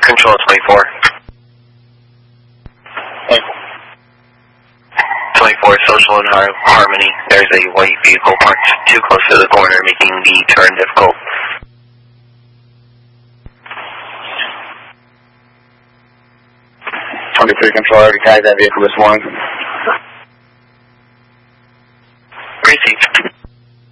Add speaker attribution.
Speaker 1: Control 24. 24, Social and Harmony. There's a white vehicle parked too close to the corner, making the turn difficult.
Speaker 2: 23 Control, already tagged that vehicle this morning.